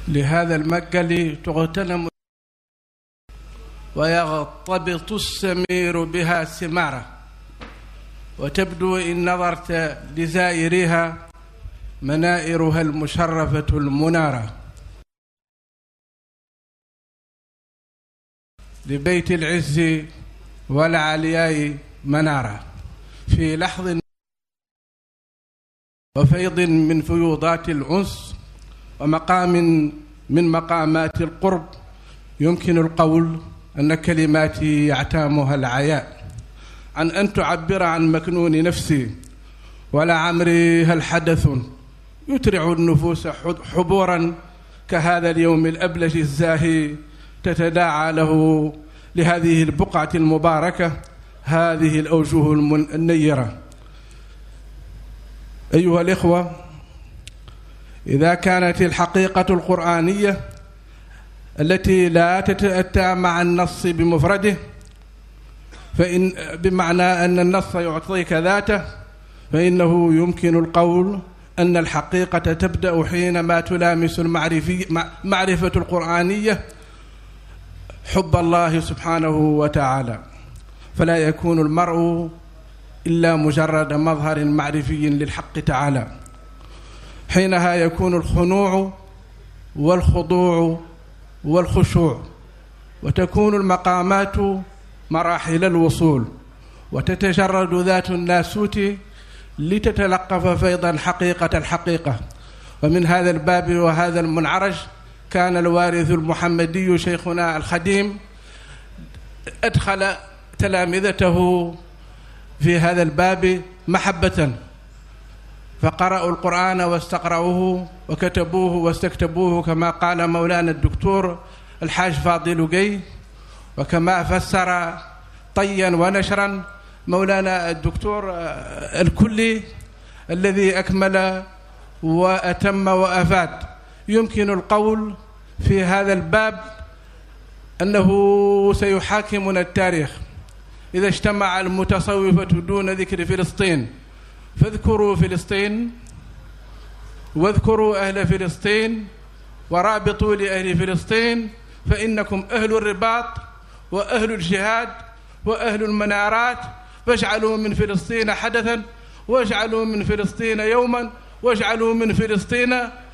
لهذا المجل تغتنم ويغتبط السمير بها سمارة، وتبدو إن نظرت لزائرها منائرها المشرفة المنارة. لبيت العز والعلياء منارة، في لحظ وفيض من فيوضات الأنس ومقام من مقامات القرب، يمكن القول أن كلماتي يعتامها العياء عن أن تعبر عن مكنون نفسي، ولا عمري هل حدث يترع النفوس حبورا كهذا اليوم الأبلج الزاهي تتداعى له لهذه البقعة المباركة هذه الأوجه النيرة. أيها الإخوة، إذا كانت الحقيقة القرآنية التي لا تتأتى مع النص بمفرده، فإن بمعنى أن النص يعطيك ذاته، فإنه يمكن القول أن الحقيقة تبدأ حينما تلامس المعرفة القرآنية حب الله سبحانه وتعالى، فلا يكون المرء إلا مجرد مظهر معرفي للحق تعالى. حينها يكون الخنوع والخضوع والخشوع، وتكون المقامات مراحل الوصول، وتتجرد ذات الناسوت لتتلقف فيضا حقيقة الحقيقة. ومن هذا الباب وهذا المنعرج كان الوارث المحمدي شيخنا الخديم أدخل تلامذته في هذا الباب محبة، فقرأوا القرآن واستقرأوه وكتبوه واستكتبوه كما قال مولانا الدكتور الحاج فاضل جي، وكما فسر طيا ونشرا مولانا الدكتور الكلي الذي أكمل وأتم وأفاد. يمكن القول في هذا الباب أنه سيحاكمنا التاريخ إذا اجتمع المتصوفة دون ذكر فلسطين، فاذكروا فلسطين واذكروا أهل فلسطين ورابطوا لأهل فلسطين، فإنكم أهل الرباط وأهل الجهاد وأهل المنارات، فاجعلوا من فلسطين حدثا، واجعلوا من فلسطين يوما، واجعلوا من فلسطين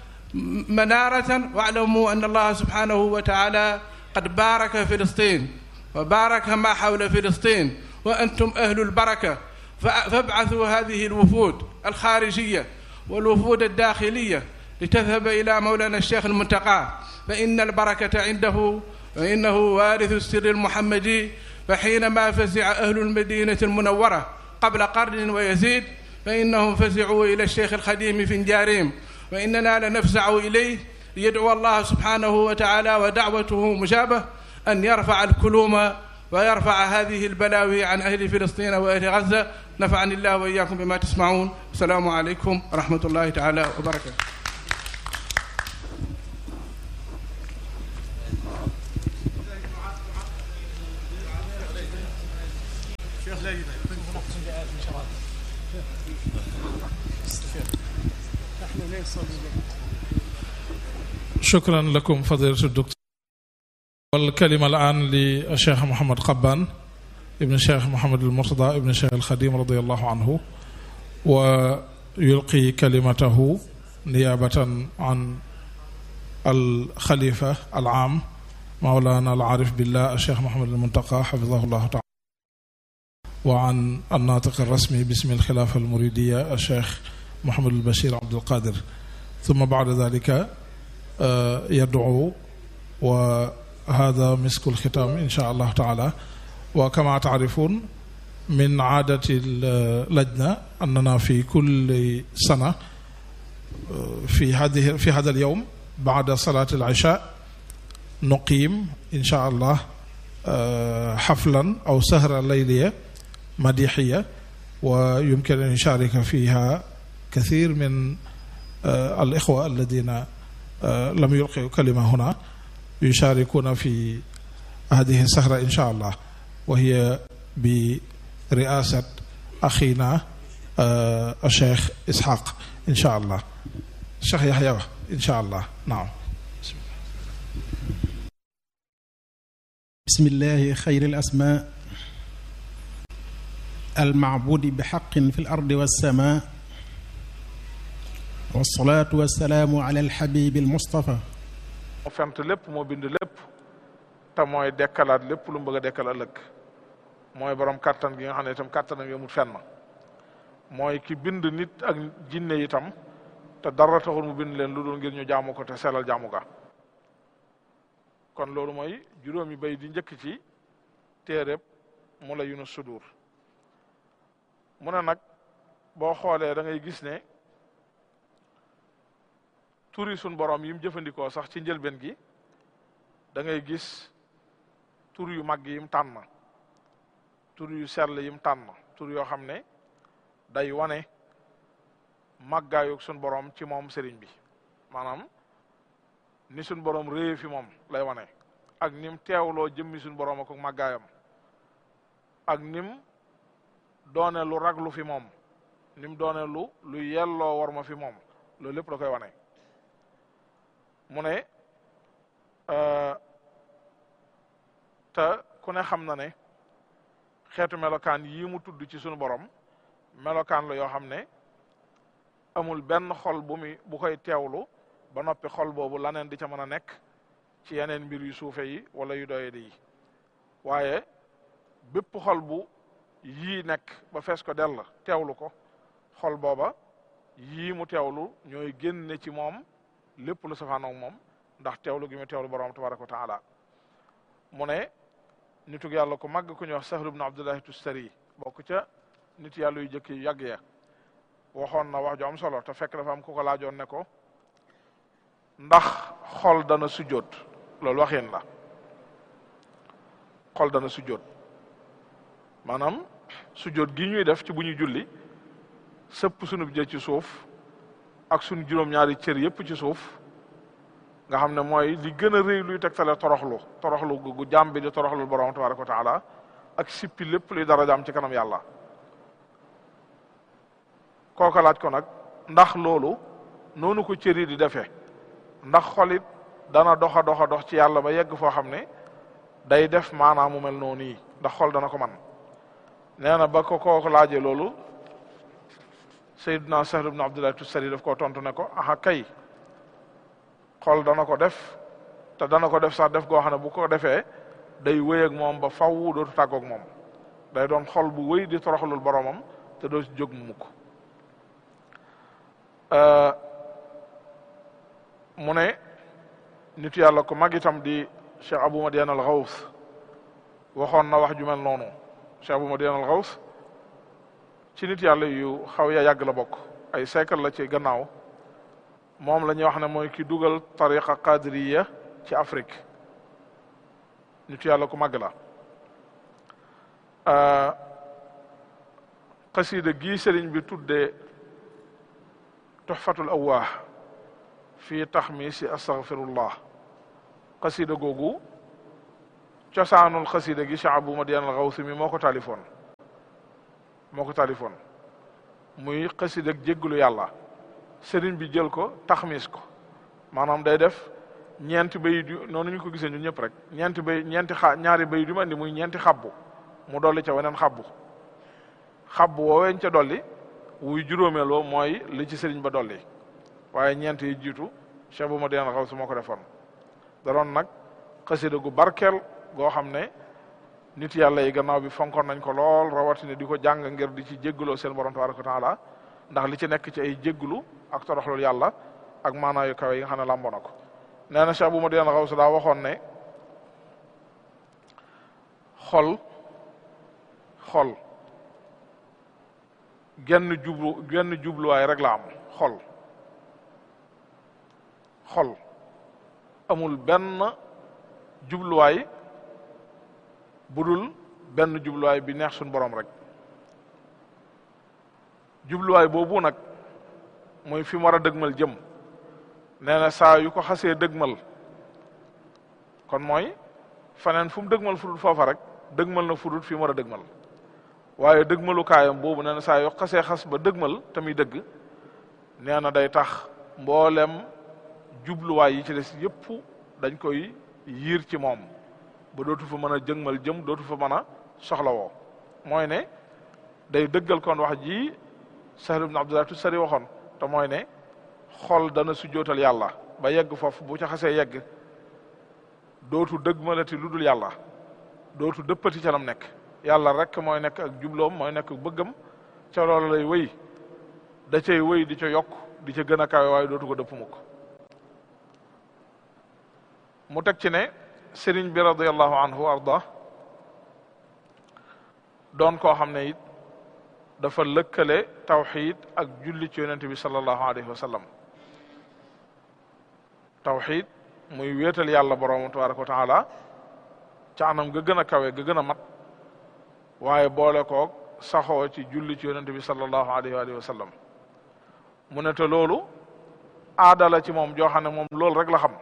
منارة، واعلموا أن الله سبحانه وتعالى قد بارك فلسطين وبارك ما حول فلسطين، وأنتم أهل البركة، فابعثوا هذه الوفود الخارجية والوفود الداخلية لتذهب إلى مولانا الشيخ المنتقى، فإن البركة عنده، وإنه وارث السر المحمدي. فحينما فزع أهل المدينة المنورة قبل قرن ويزيد، فإنهم فزعوا إلى الشيخ الخديم في نجاريم، وإننا لنفزع إليه ليدعو الله سبحانه وتعالى، ودعوته مجابة، أن يرفع الكلوم ويرفع هذه البلاوي عن أهل فلسطين وأهل غزة. نفعني الله وإياكم بما تسمعون. السلام عليكم ورحمة الله تعالى وبركاته. شكرا لكم فضيلة الدكتور. والكلمة الآن للشيخ محمد قبان ابن الشيخ محمد المرتضى ابن الشيخ الخديم رضي الله عنه، ويلقي كلمته نيابة عن الخليفة العام مولانا العارف بالله الشيخ محمد المنتقى حفظه الله تعالى، وعن الناطق الرسمي باسم الخلافة المريدية الشيخ محمد البشير عبد القادر. ثم بعد ذلك يدعو، وهذا مسك الختام إن شاء الله تعالى. وكما تعرفون من عادة اللجنة أننا في كل سنة في هذا اليوم بعد صلاة العشاء نقيم إن شاء الله حفلا أو سهرة ليلية مديحية، ويمكن أن يشارك فيها كثير من الإخوة الذين لم يلقوا كلمة هنا، يشاركون في هذه السهرة إن شاء الله، وهي برئاسة أخينا الشيخ إسحاق إن شاء الله، الشيخ يحيى إن شاء الله. نعم. bismillahi xayri al asmaa almacbudi bi xaqin fi l ardi walsama wasalaatu wasalaamu ala alxabibi almustafa moo fent lépp moo bind lépp te mooy dekkalaat lépp lu mu bëgg a dekkal ëllëg mooy borom kàttan gi nga xam ne itam kàttanam yomul fenn mooy ki bind nit ak jinne itam te dara taxul mu bind leen lu dul ngir ñu jaamu ko te selal jaamu ga kon loolu mooy juróomi bay di njëkk ci téereb mu la yunus sudur mu ne nag boo xoolee da ngay gis ne turi sun borom yi mu jëfandikoo sax ci njëlbeen gi da ngay gis tur yu mag yi mu tànn tur yu sell yi mu tànn tur yoo xam ne day wane màggaayug sun borom ci moom sëriñ bi maanaam ni sun borom réye fi moom lay wane ak nim teewloo jëmmi sun borom ak màggaayam ak nim doone lu raglu fi moom nim doone lu yelloo war ma fi moom loolu lépp da koy wane mu ne te ku ne xam na ne xeetu melokaan yii mu tudd ci sunu borom melokaan la yoo xam ne amul benn xol bu koy teewlu ba noppi xol boobu laneen di ca mën a nekk ci yeneen mbir yu suufe yi wala yu doye di yi waaye bépp xol bu yii nekk ba fees ko dell teewlu ko xol booba yii mu teewlu ñooy génne ci moom lépp lu safaanoog moom ndax teewlu gi mu teewlu borom tabaraka wa taala mu ne nitug yàlla ko màgg ku ñuy wax Sahl ibn Abdullahi Tustari bokk ca nit yàlla yu jëkk yu yàgg ya waxoon na wax ju am solo te fekk dafa am ku ko laajoon ne ko ndax xol dana sujjóot loolu waxin la xol dana sujjóot maanaam sujjóot gi ñuy def ci bu ñuy julli sëpp sunu jë ci suuf ak sunu juróom-ñaari cër yépp ci suuf nga xam ne mooy li gën a rëy luy tegtale toroxlu gu jaam bi di toroxlu borom tabaraka wa taala ak sippi lépp luy dara jaam ci kanam yàlla kooka laaj ko nag ndax loolu noonu ko cër yi di defee ndax xolit dana doxa dox ci yàlla ba yegg foo xam ne day def maanaam mu mel noonu yi ndax xol dana ko man nee na ba ko kooku laajee loolu Sayyidina Sahl ibn Abdullah Tustari daf koo tontu ne ko aha kay xol dana ko def te dana ko def sax def goo xam ne bu ko defee day wéy ak moom ba faw dootu tàggoog moom day doon xol bu wéy di toroxlul boromam te doo ci jóg mu mukk mu ne nitu yàlla ko mag itam di Cheikh Abou Madian al Ghaws waxoon na wax ju mel noonu Cheikh Abou Madian al Ghaws ci nit yàlla yu xaw ya yàgg la bokk ay siècle la ci gannaaw moom la ñuy wax ne mooy ki dugal tariqa qadiriya ci Afrique nitu yàlla ku màgg la xasida gii sëriñ bi tuddee tuxfatul awwah fii taxmisi astaghfirullah xasida googu cosaanul xasida gi Cheikh Abou Madian al Ghaws mi moo ko taalifoon muy xasida jégglu yàlla sëriñ bi jël ko taxmis ko maanaam day def ñeenti bayit yu noonu ñu ko gisee ñun ñëpp rek ñaari bayit yu ma indi muy ñeenti xabbu mu dolli ca weneen xabbu wooweñ ca dolli wuy juróomeeloo mooy li ci sëriñ ba dolli waaye ñeent yi jiitu Cheikh Abou Madian al Ghaws moo ko defoon da doon nag xasida gu barkeel goo xam ne nit yàlla yi gannaaw bi fonkoon nañ ko lool rawatina di ko jàng ngir di ci jégguloo seen borom tabaraka wa taala ndax li ci nekk ci ay jéggulu ak toroxlul yàlla ak maanaa yu kawe yi nga xam ne làmboo na ko nee na Cheikh Abou Madian al Ghaws daa waxoon ne xol genn jubluwaay rek la am xol amul benn jubluwaay budul benn jubluwaay bi neex suñu borom rek jubluwaay boobu nag mooy fi mu war a dëgmal jëm nee na saa yu ko xasee dëgmal kon mooy faneen fu mu dëgmal fudul foofa rek dëgmal na fudul fi mu war a dëgmal waaye dëgmalu kaayam boobu nee na saa yu xasee xas ba dëgmal tamit dëgg nee na day tax mboolem jubluwaay yi ci des yëpp dañ koy yiir ci moom ba dootu fa mën a jëngmal jëm dootu fa mën a soxlawoo mooy ne day dëggal kon wax ji Sahl ibn Abdullah Tustari waxoon te mooy ne xol dana sujjootal yàlla ba yegg foofu bu ca xasee yegg dootu dëgmalati lu dul yàlla dootu dëppati ca lam nekk yàlla rek mooy nekk ak jubloom mooy nekk ak bëggam ca loolu lay wëy da cay wëy di ca yokk di ca gën a kawe waaye dootu ko dëpp mukk mu teg ci ne sëriñ bi radiyallahu anhu arda doon koo xam ne it dafa lëkkale tawxid ak julli ci yonente bi sallallahu alayhi wa sallam tawxid muy wéetal yàlla borom tabaraka wa taala ca anam ga gën a kawe ga gën a mat waaye boole koog saxoo ci julli ci yonente bi sallallahu alayhi wa sallam mu ne te loolu aada la ci moom joo xam ne moom loolu rek la xam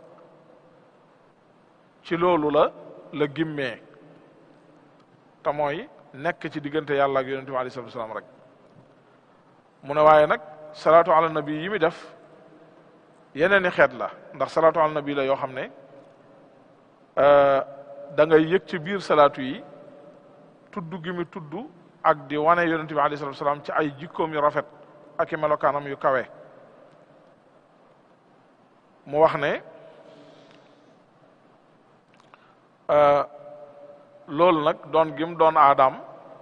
ci loolu la gimmee te mooy nekk ci diggante yàlla ak yonente bi alayhi salatu wasalaam rek mu ne waaye nag salaatu ala nabi yi mi def yeneen i xeet la ndax salaatu ala nabi la yoo xam ne da ngay yëg ci biir salaatu yi tudd gi mi tudd ak di wane yonente bi alayhi salatu wasalaam ci ay jikkoom yu rafet ak i melokaanam yu kawe mu wax ne loolu nag doon gim doon aadaam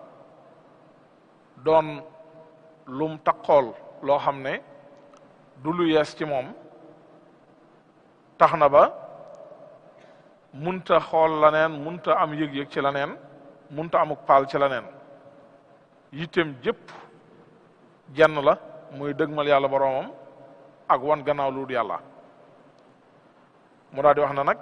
doon lum taqool loo xam ne du lu yees ci moom tax na ba munta xool laneen munta am yëg-yëg ci laneen munta amuk paal ci laneen yittem jëpp jenn la muy dëgmal yàlla boroomam ak wan gannaaw lu dul yàlla mu daal di wax na nag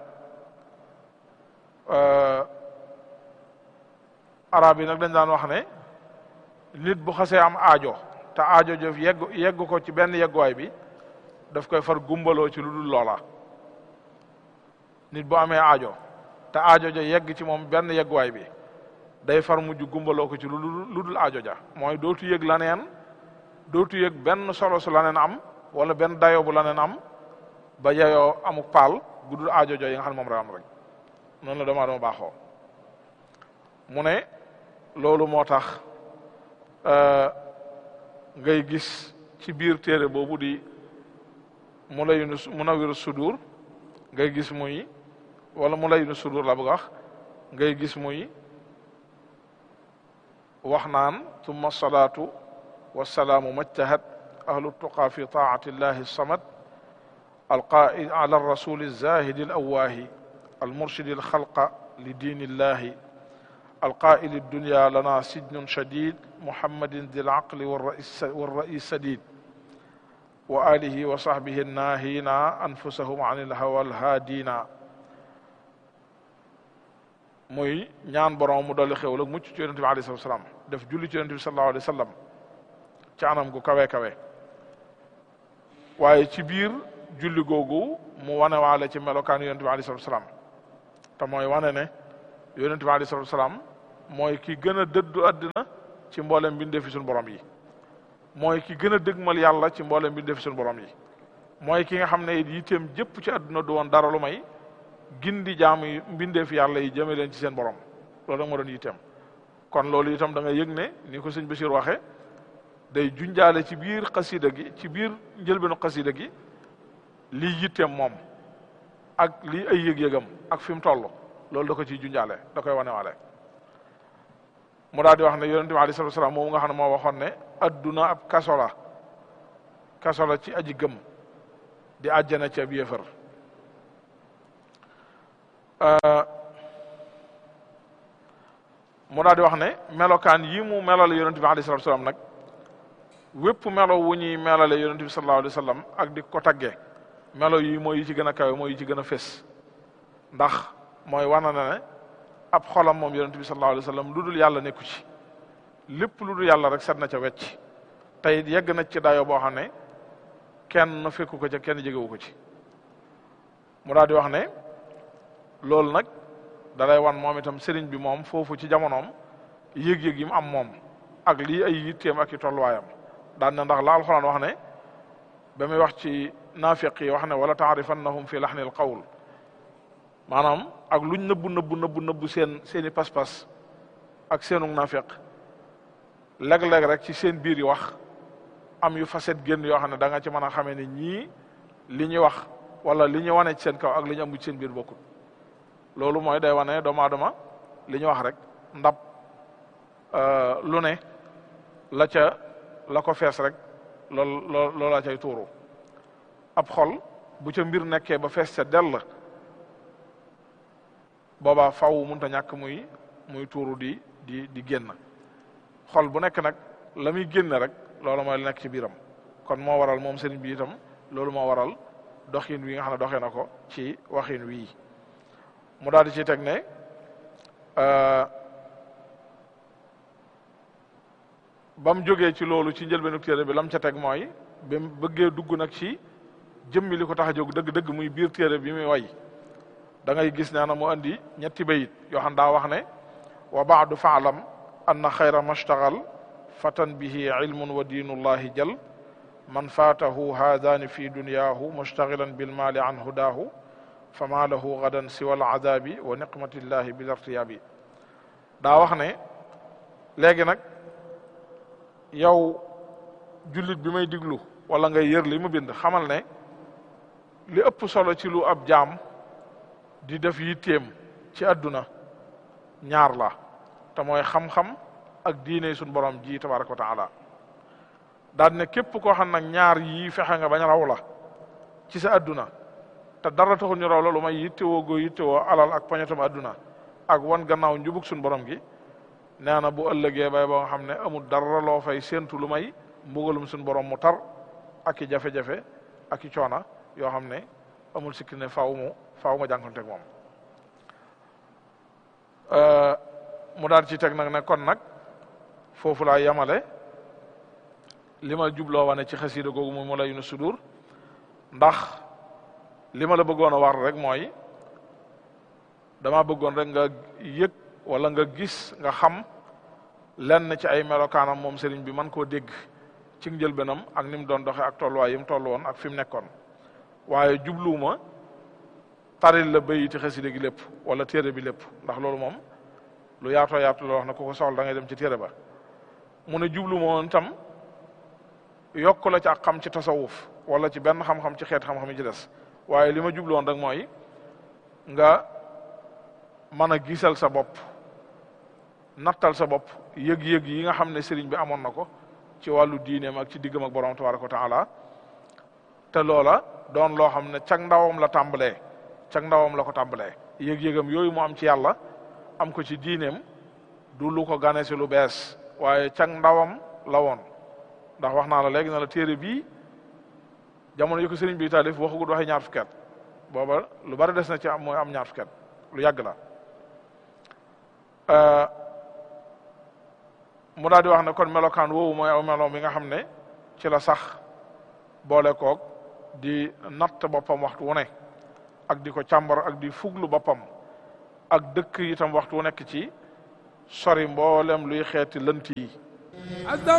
arab yi nag dañ daan wax ne nit bu xasee am aajo te aajo jëf yegg ko ci benn yegguwaay bi daf koy far gumbaloo ci lu dul loola nit bu amee aajo te aajo ja yegg ci moom benn yegguwaay bi day far mujj gumbaloo ko ci lu dul aajo ja mooy dootu yëg laneen dootu yëg benn solo su laneen am wala benn dayo bu laneen am ba yeyoo amuk paal gu dul aajo ja yi nga xam ne moom rek am rek noonu la doomu aadama baaxoo mu ne loolu moo tax ngay gis ci biir téere boobu di Munawwirus Sudur ngay gis muy wala Mulayyinus Sudur la bëgg wax ngay gis muy wax naan tumma salaatu wassalaamu majtahat ahlu tuqa fi taati llahi samad alqaa'id ala rasuli zahidi alawaahi almurshidi alxalqa li diini llahi القائل الدنيا لنا سجن شديد محمد ذي العقل والرئيس سديد وآله وصحبه الناهين أنفسهم عن الهوى الهادين muy ñaan borom mu dolli xéwal ak mucc ci yonente bi alayhi salatu wasalaam def julli ci yonente bi sallallahu alayhi wa sallam ci anam gu kawe kawe waaye ci biir julli googu mu wane waale ci melokaan yonente bi alayhi salatu wasalaam te mooy wane ne yonente bi alayhi salatu wasalaam mooy ki gën a dëddu àddina ci mboolem mbindeefi suñu borom yi mooy ki gën a dëgmal yàlla ci mboolem mbindeefi suñu borom yi mooy ki nga xam ne yitteem jëpp ci àdduna du woon dara lu may gindi jaamu yi mbindeefi yàlla yi jëme leen ci seen borom loolu nag moo doon yitteem kon loolu itam da nga yëg ne ni ko sëñ Bachir waxe day junjaale ci biir xasida gi ci biir njëlbeenu xasida gi lii yitteem moom ak lii ay yëg-yëgam ak fi mu toll loolu da ko ciy junjaale da koy wane waale mu daal di wax ne yonente bi alayhi salatu wasalaam moom nga xam ne moo waxoon ne adduna ab kaso la ci aji gëm di àjjana ci ab yéefar mu daal di wax ne melokaan yi mu melale yonente bi alayhi salatu wasalaam nag wépp melo wu ñuy melale yonente bi sallallahu alayhi wa sallam ak di ko tagge melo yi mooy yi ci gën a kawe mooy yi ci gën a fés ndax mooy wana na ne ab xolam moom yonente bi sallallahu alayhi wa sallam lu dul yàlla nekku ci lépp lu dul yàlla rek set na ca wecc tey yegg na ci dayo boo xam ne kenn fekku ko ca kenn jegewu ko ci mu daal di wax ne loolu nag dalay wan moom itam sëriñ bi moom foofu ci jamonoom yëg-yëg yi mu am moom ak lii ay yitteem ak i tolluwaayam daan na ndax la alxuraan wax ne ba muy wax ci naafiq yi wax ne wala taarifannahum fi laxnil qawl maanaam ak luñ nëbbu seeni pas-pas ak seenu naafeq léeg-léeg rek ci seen biir yi wax am yu facet génn yoo xam ne da nga ci mën a xamee ne ñii li ñuy wax wala li ñu wane ci seen kaw ak li ñu am ci seen biir bokkul loolu mooy day wane doomu aadama li ñu wax rek ndab lu ne la ko fees rek loolu la cay tuuru ab xol bu ca mbir nekkee ba fees ca dell boobaa faw mënta ñàkk muy tuuru di génn xol bu nekk nag la muy génn rek loolu mooy nekk ci biiram kon moo waral moom sëriñ bi itam loolu moo waral doxin wi nga xam ne doxee na ko ci waxin wii mu daal di ci teg ne ba mu jógee ci loolu ci njëlbeenu téere bi lam ca teg mooy ba mu bëggee dugg nag ci jëmmi li ko tax a jóg dëgg-dëgg muy biir téere bi muy way da ngay gis ne na mu andi ñetti bayit yoo xam daa wax ne wa baadu faalam anna xayra mashtagal fatan bihi ilmun wa diinullahi jal man faatahu haadaani fi dunyaahu mushtagilan bilmaali an hudaahu fama lahu gadan siwa aladabi wa niqmatillahi bil irtiyaabi daa wax ne léegi nag yow jullit bi may diglu wala ngay yër li mu bind xamal ne li ëpp solo ci lu ab jaam di def yitteem ci àdduna ñaar la te mooy xam-xam ak diine suñ borom ji tabaraka wa taala daal ne képp koo xam nag ñaar yii fexe nga bañ raw la ci sa àdduna te dara taxul ñu raw la lu may yittewoo goo yittewoo alal ak pañatam àdduna ak wan gannaaw njubug suñ borom gi nee na bu ëllëgee bay ba nga xam ne amul dara loo fay séentu lu may mbugalum suñ borom mu tar ak i jafe-jafe ak i coona yoo xam ne amul sikki ne faaw nga jànkonteeg moom mu daal ci teg nag ne kon nag foofu laa yamale li ma jubloo wane ci xasida googu mu Mulayyinu Sudur ndax li ma la bëggoon a war rek mooy dama bëggoon rek nga yëg wala nga gis nga xam lenn ci ay melokaanam moom sëriñ bi man koo dégg ci njëlbéenam ak ni mu doon doxe ak tolluwaay yi mu toll woon ak fi mu nekkoon waaye jubluwuma taril la bayiti xasida gi lépp wala téere bi lépp ndax loolu moom lu yaatoo yaatu la wax na ku ko soxla da ngay dem ci téere ba mu ne jubluwuma woon itam yokk la ci ak xam ci tasawuf wala ci benn xam-xam ci xeet xam-xam yi ci des waaye li ma jubluwoon rek mooy nga mën a gisal sa bopp nattal sa bopp yëg-yëg yi nga xam ne sëriñ bi amoon na ko ci wàllu diineem ak ci diggam ak borom tabaraka wa taala te loola doon loo xam ne cag ndawam la ko tàmbalee yëg-yëgam yooyu mu am ci yàlla am ko ci diineem du lu ko gane si lu bees waaye cag ndawam la woon ndax wax naa la léegi na la téere bii jamono yi ko sëriñ bi taalif waxagut waxee ñaar fukki at booba lu bari des na ci am mooy am ñaar fukki at lu yàgg la mu daal di wax ne kon melokaan woowu mooy aw meloom bi nga xam ne ci la sax boole koog di natt boppam waxtu wu ne ak di ko càmbar ak di fuglu boppam ak dëkk itam waxtu wu nekk ci sori mboolem luy xeeti lënt yi